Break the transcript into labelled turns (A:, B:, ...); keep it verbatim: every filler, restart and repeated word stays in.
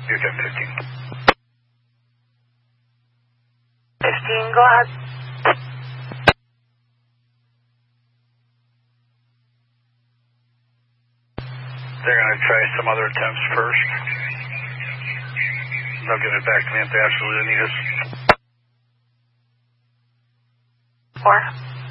A: You're ten fifteen.
B: fifteen, go ahead.
A: They're going to try some other attempts first. They'll get it back to me if they absolutely need us.
B: Four.